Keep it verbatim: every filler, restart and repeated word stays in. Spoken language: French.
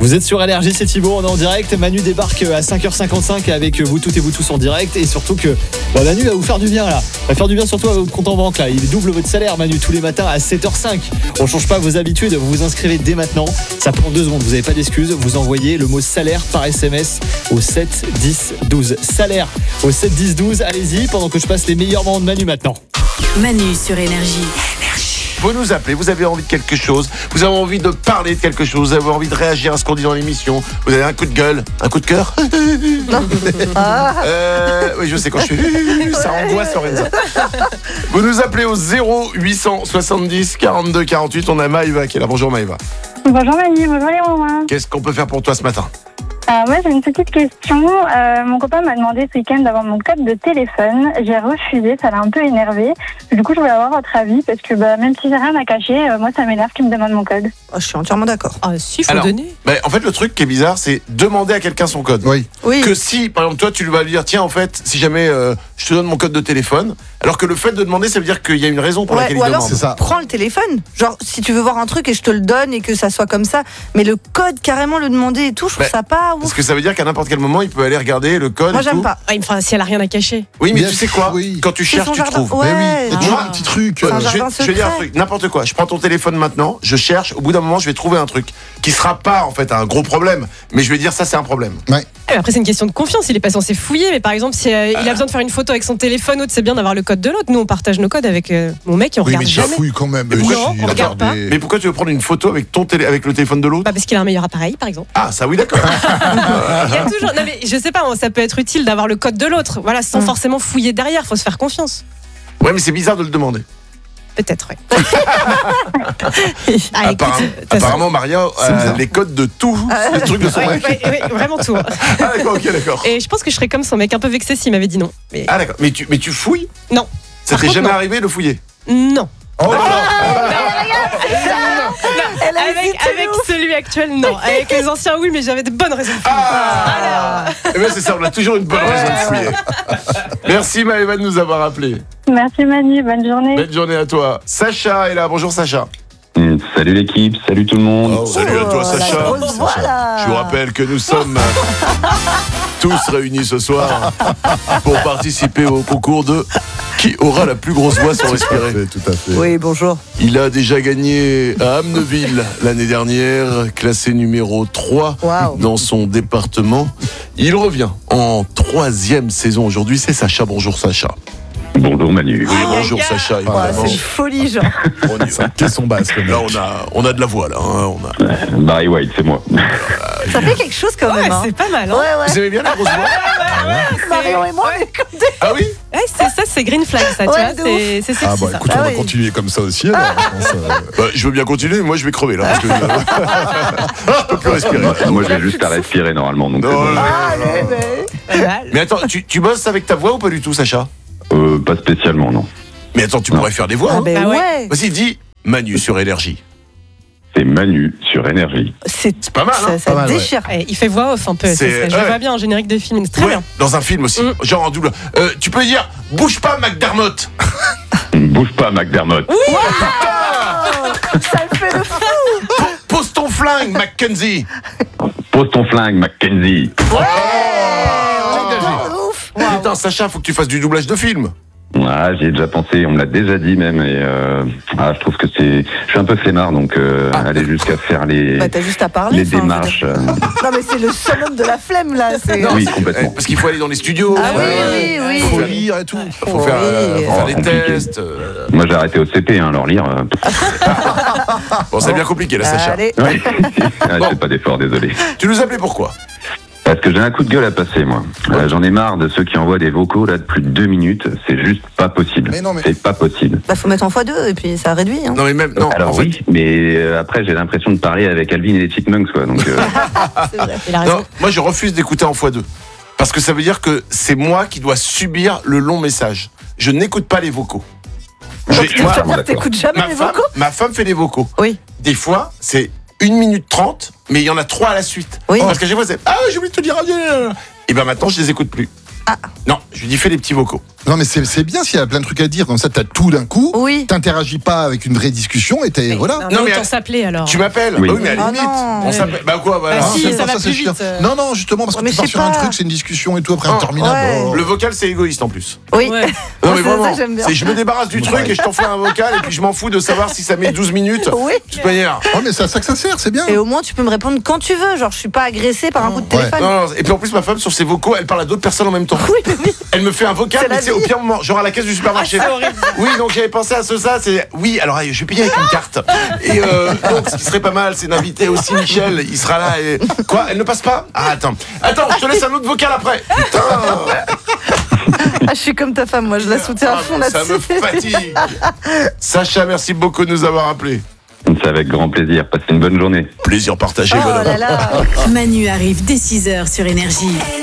Vous êtes sur L R J, c'est Thibaut, on est en direct. Manu débarque à cinq heures cinquante-cinq avec vous toutes et vous tous en direct. Et surtout que bah, Manu va vous faire du bien là. Va faire du bien surtout à votre compte en banque là. Il double votre salaire, Manu, tous les matins à sept heures cinq. On change pas vos habitudes, vous vous inscrivez dès maintenant. Ça prend deux secondes, vous n'avez pas d'excuses. Vous envoyez le mot salaire par S M S au sept dix douze. Salaire au sept dix douze. Allez-y, pendant que je passe les meilleurs moments de Manu maintenant. Manu sur Énergie. Vous nous appelez, vous avez envie de quelque chose, vous avez envie de parler de quelque chose, vous avez envie de réagir à ce qu'on dit dans l'émission, vous avez un coup de gueule, un coup de cœur. Non. Ah. Euh, oui, je sais, quand je suis ça angoisse Lorenza. Vous nous appelez au zéro huit cent soixante-dix quarante-deux quarante-huit. On a Maïva qui est là. Bonjour Maïva. Bonjour Manu, bonjour les mamans. Qu'est-ce qu'on peut faire pour toi ce matin? Euh, moi j'ai une petite question. Euh, mon copain m'a demandé ce week-end d'avoir mon code de téléphone. J'ai refusé, ça l'a un peu énervé. Du coup je voulais avoir votre avis parce que bah, même si j'ai rien à cacher, euh, moi ça m'énerve qu'il me demande mon code. Oh, je suis entièrement d'accord. Ah si, faut Alors, donner. bah, en fait, le truc qui est bizarre, c'est demander à quelqu'un son code. Oui. Oui. Que si, par exemple, toi, tu lui vas lui dire, tiens, en fait, si jamais euh, je te donne mon code de téléphone, alors que le fait de demander, ça veut dire qu'il y a une raison pour Ouais, laquelle ou il alors, demande. C'est ça. prends le téléphone. Genre, si tu veux voir un truc et je te le donne et que ça soit comme ça. Mais le code, carrément, le demander et tout, je trouve Bah, ça pas ouf. Parce que ça veut dire qu'à n'importe quel moment, il peut aller regarder le code. Moi, et j'aime tout. pas. Ah, enfin, si elle a rien à cacher. Oui, mais Bien tu sais sûr, quoi oui. Quand tu C'est cherches, son tu jardin. trouves. Ouais. Mais oui, et toujours Ah. un petit truc. C'est un euh, Je, jardin je vais dire un secret. truc, n'importe quoi. Je prends ton téléphone maintenant, je cherche. Au bout d'un moment, je vais trouver un truc qui sera pas en fait un gros problème, mais je vais dire ça, c'est un problème. Ah, mais après, c'est une question de confiance. Il est pas censé fouiller. Mais par exemple, si euh, il a besoin de faire une photo avec son téléphone, autre, c'est bien d'avoir le code de l'autre. Nous, on partage nos codes avec euh, mon mec et on Oui, regarde mais tu jamais. fouilles quand même. Mais pourquoi Non, si, on regarde pas. regardez. Mais pourquoi tu veux prendre une photo avec ton télé, avec le téléphone de l'autre? Bah, parce qu'il a un meilleur appareil, par exemple. Ah, ça oui, d'accord. Il y a toujours. Non, mais je sais pas. Ça peut être utile d'avoir le code de l'autre. Voilà, sans Mm. forcément fouiller derrière. Faut se faire confiance. Ouais, mais c'est bizarre de le demander. Peut-être, ouais. Ah, écoute, Apparemment, de toute façon- apparemment, Maria a les codes de tous les trucs de son Ouais, mec. ouais, ouais, vraiment tout. Ah d'accord, ok, d'accord. Et je pense que je serais comme son mec, un peu vexé s'il m'avait dit non. Mais Ah d'accord, mais tu, mais tu fouilles? non. Ça Par t'est contre, jamais non. arrivé de fouiller? Non. Oh, Elle a Avec, hésité, avec ouf. celui actuel, non. Avec les anciens, oui, mais j'avais de bonnes raisons de fouiller. Ah Eh bien c'est ça, on a toujours une bonne raison de fouiller. Merci Maëva de nous avoir appelé. Merci Manu, bonne journée. Belle journée à toi. Sacha est là, bonjour Sacha. Mm, Salut l'équipe, salut tout le monde. Oh, salut à toi Oh, la Sacha. grosse voix, là. Je vous rappelle que nous sommes tous réunis ce soir pour participer au concours de qui aura la plus grosse voix sans tout à respirer. fait, tout à fait. Oui, bonjour. Il a déjà gagné à Amneville l'année dernière, classé numéro trois Waouh. dans son département. Il revient en troisième saison aujourd'hui, c'est Sacha. Bonjour Sacha. Bonjour Manu. Oui, bonjour Sacha, Ouais, évidemment. c'est une folie, genre. On y va. Caisson basse, le Là, mec. on a, on a de la voix, là. hein, on a... Barry White, c'est moi. Ça fait quelque chose quand Ouais, même. hein. c'est pas mal. Hein. Ouais, ouais. Vous aimez bien la grosse voix? Marion et moi, on est comme des- Ah oui? Ouais, c'est ça, c'est green flag, ça, tu Ouais, vois. de C'est c'est sexy, Ah bah ça. écoute, Ah on va oui. continuer comme ça aussi. alors, je pense, euh, Bah, je veux bien continuer, mais moi je vais crever là. Parce que je... je peux plus respirer. Moi, je vais juste à respirer normalement. Donc c'est Non, bon. non, Ah, non, allez, non. mais- Pas mal. Mais attends, tu, tu bosses avec ta voix ou pas du tout, Sacha? Euh, pas spécialement, non. Mais attends, tu Non. pourrais faire des voix. Ah, hein. ben Ah ouais. ouais. Vas-y, dis Manu sur Énergie. C'est Manu sur Énergie. C'est Pas mal, hein? ça, ça Pas mal, ouais. déchire. Ouais, il fait voix off un peu. C'est- c'est ça. Je ouais. le vois bien en générique de film. C'est très Ouais, bien. dans un film aussi, Mm. genre en double. Euh, tu peux dire bouge pas, McDermott. Bouge pas, McDermott. Oh, ça le fait le fou. Pose ton flingue, Mackenzie. Pose ton flingue, Mackenzie. Oh, ouf. Putain, Sacha, faut que tu fasses du doublage de film. Ah, j'y ai déjà pensé, on me l'a déjà dit même. Et euh, ah, je trouve que c'est. Je suis un peu flemmard, donc euh, aller jusqu'à faire les, Bah, t'as juste à parler. les enfin, je veux démarches. dire. euh, Non, mais c'est le seul homme de la flemme, là. c'est- Oui, Euh, complètement. Parce qu'il faut aller dans les studios. Ah oui, euh, oui, oui. Faut faut faire, lire et tout. faut faire, euh, Oui. faut faire des Compliqué. tests. euh. Moi, j'ai arrêté au C P, hein, alors lire. euh, Bon, c'est bien compliqué là, Sacha. Allez. Ouais. Ah, Bon. c'est pas d'effort, désolé. Tu nous appelais pourquoi? Parce que j'ai un coup de gueule à passer, moi. Euh, J'en ai marre de ceux qui envoient des vocaux là de plus de deux minutes. C'est juste pas possible. Mais non, mais- C'est pas possible. Bah, faut mettre en fois deux et puis ça réduit. Hein. Non, mais même. Non, Alors en fait, oui, mais euh, après j'ai l'impression de parler avec Alvin et les Chipmunks, quoi. Donc euh, C'est vrai. Il a raison. non, moi je refuse d'écouter en fois deux. Parce que ça veut dire que c'est moi qui dois subir le long message. Je n'écoute pas les vocaux. je J'ai- suis moi, entièrement C'est-à-dire que d'accord. t'écoutes jamais ma, les femme, vocaux. ma femme fait les vocaux. Oui. Des fois, c'est une minute trente, mais il y en a trois à la suite. Oui. Parce que chaque fois, c'est ah, j'ai oublié de te dire. Et ben maintenant, je les écoute plus. Non, je lui dis fais les petits vocaux. Non, mais c'est c'est bien s'il y a plein de trucs à dire. Comme ça, t'as tout d'un coup. Oui. T'interagis pas avec une vraie discussion et t'es. Voilà. Non, Non, mais mais autant elle- s'appeler alors. Tu m'appelles Oui. Bah oui, mais à la Ah limite. non. On s'appelle. Bah quoi, voilà. Bah si, c'est ça pas va c'est plus chiant. vite, euh. Non, non, justement, parce que Mais tu pars je sais sur un pas. truc, c'est une discussion et tout, après Oh, interminable. ouais. Oh. Le vocal, c'est égoïste en plus. Oui. Ouais. Non, mais Ça, vraiment. ça, j'aime bien. C'est je me débarrasse du truc et je t'envoie un vocal et puis je m'en fous de savoir si ça met douze minutes. Oui. De toute manière. Oh, mais c'est à ça que ça sert, c'est bien. Et au moins, tu peux me répondre quand tu veux. Genre, je suis pas agressée par un coup de Ouais. téléphone. Non, non, et puis en plus, ma femme, sur ses vocaux, elle parle à d'autres personnes en même temps. Oui, mais oui. Elle me fait un vocal, C'est mais la c'est au vie. pire moment, genre à la caisse du supermarché. Ah, c'est horrible. Oui, donc j'avais pensé à ce ça, c'est oui, alors je vais payer avec une carte. Et euh, donc ce qui serait pas mal, c'est d'inviter aussi Michel, il sera là et quoi, elle ne passe pas. Ah attends. Attends, je te laisse un autre vocal après. Putain. Ah, je suis comme ta femme, moi, je la soutiens à Ah, fond ça là-dessus. me fatigue. Sacha, merci beaucoup de nous avoir appelés. C'est avec grand plaisir. Passez une bonne journée. Plaisir partagé, Oh bonhomme. là là. Manu arrive dès six heures sur Énergie.